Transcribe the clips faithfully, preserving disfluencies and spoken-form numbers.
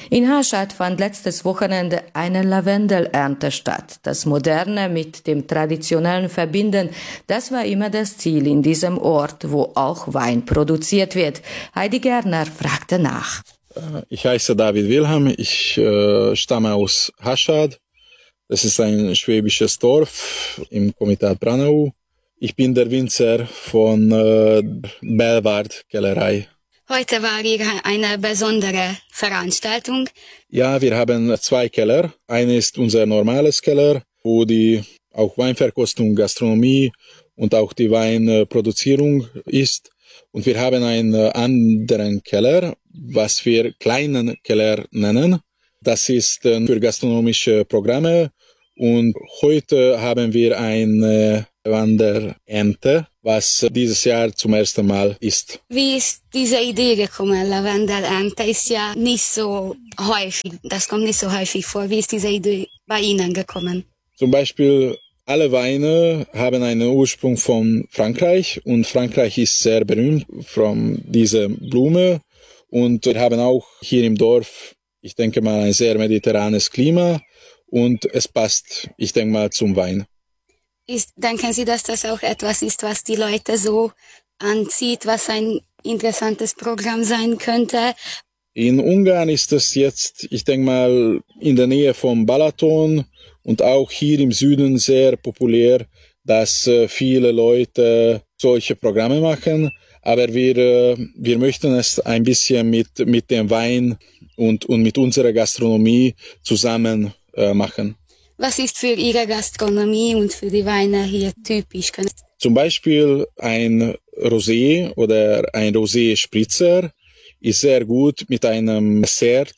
In Haschat fand letztes Wochenende eine Lavendelernte statt. Das Moderne mit dem Traditionellen verbinden, das war immer das Ziel in diesem Ort, wo auch Wein produziert wird. Heidi Gerner fragte nach. Ich heiße David Wilhelm, ich äh, stamme aus Haschat. Das ist ein schwäbisches Dorf im Komitat Branau. Ich bin der Winzer von äh, Belvard Kellerei. Heute war hier eine besondere Veranstaltung. Ja, wir haben zwei Keller. Eine ist unser normales Keller, wo die auch Weinverkostung, Gastronomie und auch die Weinproduzierung ist. Und wir haben einen anderen Keller, was wir kleinen Keller nennen. Das ist für gastronomische Programme. Und heute haben wir eine Lavendelernte, was dieses Jahr zum ersten Mal ist. Wie ist diese Idee gekommen? Lavendelernte ist ja nicht so häufig, das kommt nicht so häufig vor. Wie ist diese Idee bei Ihnen gekommen? Zum Beispiel, alle Weine haben einen Ursprung von Frankreich und Frankreich ist sehr berühmt von dieser Blume. Und wir haben auch hier im Dorf, ich denke mal, ein sehr mediterranes Klima und es passt, ich denke mal, zum Wein. Ist, denken Sie, dass das auch etwas ist, was die Leute so anzieht, was ein interessantes Programm sein könnte? In Ungarn ist es jetzt, ich denke mal, in der Nähe vom Balaton und auch hier im Süden sehr populär, dass äh, viele Leute solche Programme machen. Aber wir, äh, wir möchten es ein bisschen mit, mit dem Wein und, und mit unserer Gastronomie zusammen äh, machen. Was ist für Ihre Gastronomie und für die Weine hier typisch? Zum Beispiel ein Rosé oder ein Rosé-Spritzer ist sehr gut mit einem Dessert,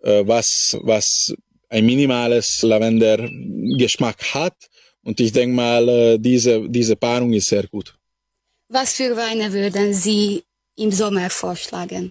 was, was ein minimales Lavender-Geschmack hat. Und ich denke mal, diese, diese Paarung ist sehr gut. Was für Weine würden Sie im Sommer vorschlagen?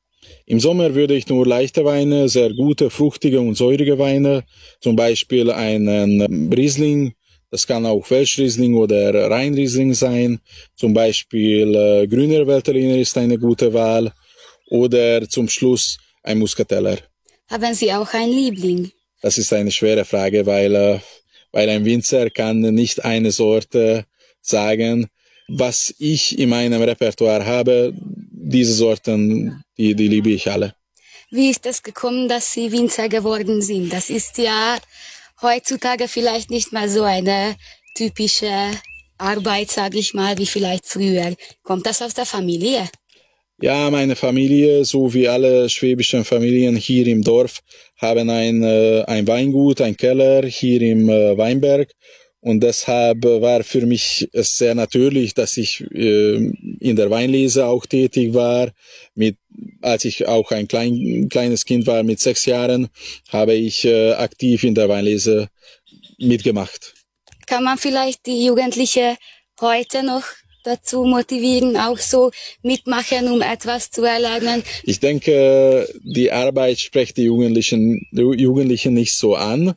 Im Sommer würde ich nur leichte Weine, sehr gute, fruchtige und säurige Weine, zum Beispiel einen Riesling, das kann auch Welschriesling oder Rheinriesling sein, zum Beispiel äh, grüner Veltliner ist eine gute Wahl oder zum Schluss ein Muscateller. Haben Sie auch einen Liebling? Das ist eine schwere Frage, weil, äh, weil ein Winzer kann nicht eine Sorte sagen. Was ich in meinem Repertoire habe, diese Sorten, die, die liebe ich alle. Wie ist es gekommen, dass Sie Winzer geworden sind? Das ist ja heutzutage vielleicht nicht mehr so eine typische Arbeit, sage ich mal, wie vielleicht früher. Kommt das aus der Familie? Ja, meine Familie, so wie alle schwäbischen Familien hier im Dorf, haben ein, ein Weingut, ein Keller hier im Weinberg. Und deshalb war für mich es sehr natürlich, dass ich äh, in der Weinlese auch tätig war. Mit, als ich auch ein klein, kleines Kind war mit sechs Jahren, habe ich äh, aktiv in der Weinlese mitgemacht. Kann man vielleicht die Jugendlichen heute noch dazu motivieren, auch so mitmachen, um etwas zu erlernen? Ich denke, die Arbeit spricht die Jugendlichen, die Jugendlichen nicht so an.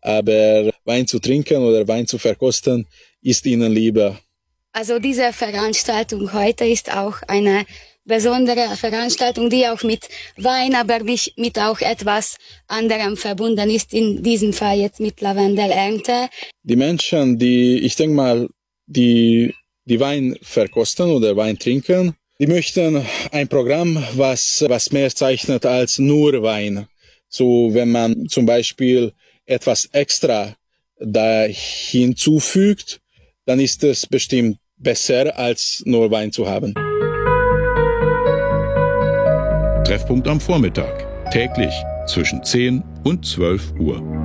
Aber Wein zu trinken oder Wein zu verkosten, ist ihnen lieber. Also diese Veranstaltung heute ist auch eine besondere Veranstaltung, die auch mit Wein, aber mit auch etwas anderem verbunden ist, in diesem Fall jetzt mit Lavendelernte. Die Menschen, die, ich denke mal, die, die Wein verkosten oder Wein trinken, die möchten ein Programm, was, was mehr zeichnet als nur Wein. So, wenn man zum Beispiel etwas extra da hinzufügt, dann ist es bestimmt besser, als nur Wein zu haben. Treffpunkt am Vormittag, täglich zwischen zehn und zwölf Uhr.